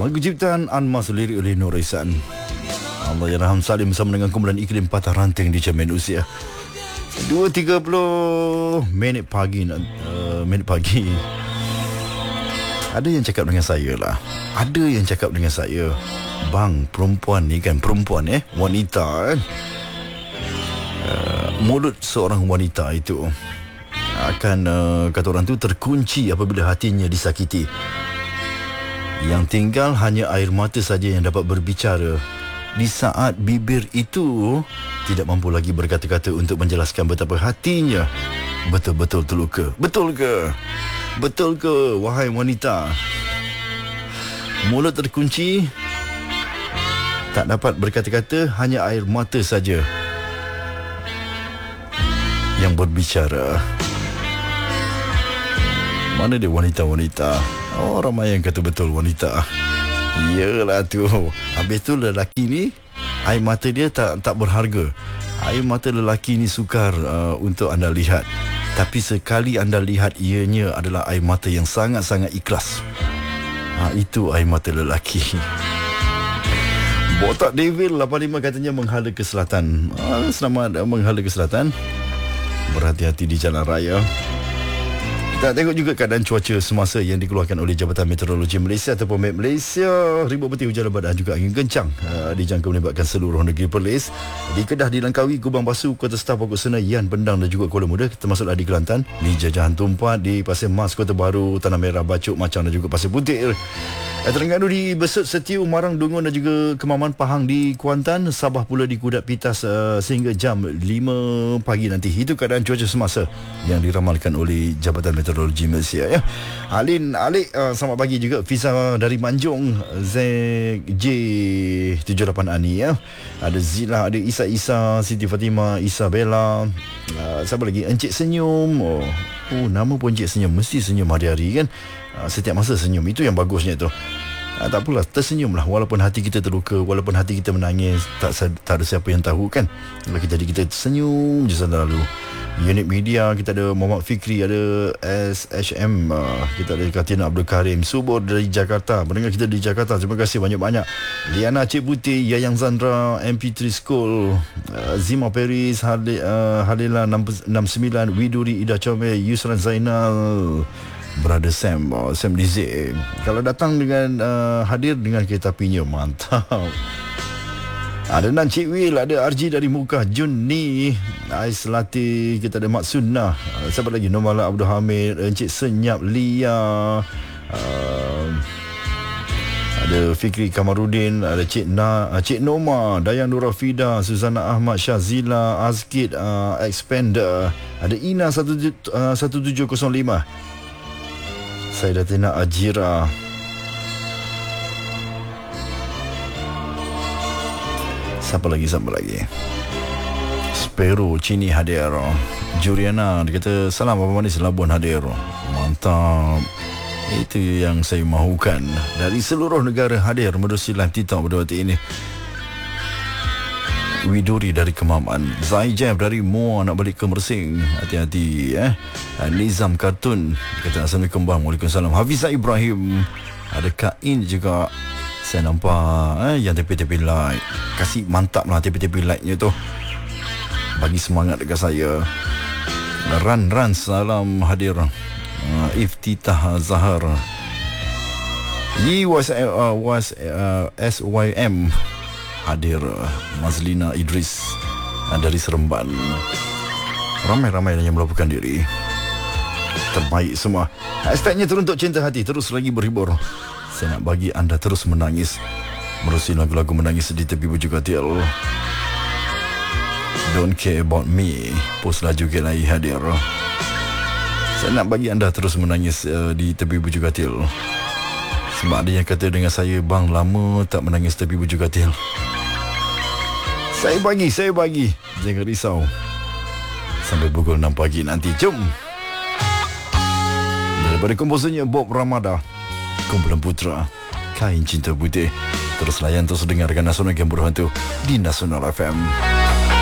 Lagu ciptaan Anmas, lirik oleh Nur Ihsan. Allah Yarham Salim bersama dengan kumpulan Iklim Patah Ranting di Cermin Usia. 2.30 minit pagi. Ada yang cakap dengan saya lah. Ada yang cakap dengan saya, bang, perempuan ni kan, perempuan wanita kan, mulut seorang wanita itu akan kata orang tu terkunci apabila hatinya disakiti. Yang tinggal hanya air mata saja yang dapat berbicara di saat bibir itu tidak mampu lagi berkata-kata untuk menjelaskan betapa hatinya betul-betul terluka. Betul ke? Betul ke, wahai wanita? Mulut terkunci, tak dapat berkata-kata, hanya air mata saja yang berbicara. Mana dia wanita-wanita? Oh, ramai yang kata betul wanita. Yelah tu. Habis tu lelaki ni, air mata dia tak berharga. Air mata lelaki ni sukar untuk anda lihat. Tapi sekali anda lihat, ianya adalah air mata yang sangat-sangat ikhlas. Itu air mata lelaki. Botak Devil 85 katanya menghala ke selatan. Selamat menghala ke selatan. Berhati-hati di jalan raya. Kita tengok juga keadaan cuaca semasa yang dikeluarkan oleh Jabatan Meteorologi Malaysia ataupun MET Malaysia. Ribut peti, hujan lebat dan juga angin kencang dijangka melibatkan seluruh negeri Perlis. Di Kedah, di Langkawi, Kubang Basu, Kota Staf, Pokok Senayan, Pendang dan juga Kuala Muda, termasuklah di Kelantan, di Jajahan Tumpat, di Pasir Mas, Kota Baru, Tanah Merah, Bacok, Macang dan juga Pasir Putih. Terengganu, di Besut, Setiu, Marang, Dungun dan juga Kemaman, Pahang di Kuantan, Sabah pula di Kudat Pitas sehingga jam 5 pagi nanti. Itu keadaan cuaca semasa yang diramalkan oleh Jabatan Meteorologi Malaysia ya. Alik, selamat pagi juga. Fiza dari Manjung, ZJ78 Ani ya. Ada Zila, ada Isa, Siti Fatimah, Isabella. Siapa lagi? Encik Senyum. Oh, nama pun Encik Senyum. Mesti senyum hari-hari kan. Setiap masa senyum. Itu yang bagusnya tu. Tak apalah, tersenyumlah walaupun hati kita terluka, walaupun hati kita menangis. Tak ada siapa yang tahu kan. Jadi kita senyum je selalu. Unit Media, kita ada Muhammad Fikri, ada SHM, kita ada Katina Abdul Karim Subur dari Jakarta, mendengar kita di Jakarta. Terima kasih banyak-banyak. Liana Cik Putih, Yayang Zandra, MP3 School, Zima Paris, Halila 69, Widuri, Ida Chome, Yusran Zainal, Brother Sam Dizik. Kalau datang dengan hadir dengan kereta apinya, mantap. Ada Nan Cik Will, ada RG dari Mukah, Jun Ni, Ais Latih, kita ada Mak Sunnah, siapa lagi? Nomala Abdul Hamid, Encik Senyap, Lia, ada Fikri Kamarudin, ada Cik Noma, Dayan Nurafida, Suzana Ahmad, Syazila, Azkid, Expander, ada Ina 1705, Saidatina Ajira. Siapa lagi? Spero Cini hadir. Juriana, dia kata salam apa manis Labuan hadir. Mantap. Itu yang saya mahukan. Dari seluruh negara hadir menerusi live TikTok pada waktu ini. Widuri dari Kemaman, Zaijab dari Muar nak balik ke Mersing, hati-hati Nizam Kartun kata assalamualaikum bang. Waalaikumsalam. Hafizah Ibrahim, ada Kain juga. Saya nampak yang tepi-tepi light. Kasih mantap lah tepi-tepi lightnya tu. Bagi semangat dekat saya. Ran salam hadir. Iftitah Zahar. SYM hadir. Mazlina Idris dari Seremban. Ramai-ramai yang melakukan diri. Terbaik semua. Hashtagnya teruntuk cinta hati. Terus lagi berhibur. Saya nak bagi anda terus menangis menerusi lagu-lagu menangis di tepi bujur katil. Don't care about me, post laju kelai hadir. Saya nak bagi anda terus menangis di tepi bujur katil. Sebab ada yang kata dengan saya, bang, lama tak menangis tepi bujur katil. Saya bagi. Jangan risau. Sampai pukul 6 pagi nanti. Jom. Daripada komposernya Bob Ramada, kumpulan Putra, Kain Cinta Putih. Terus layan, terus dengarkan Nasional Game Berhantu di Nasional FM.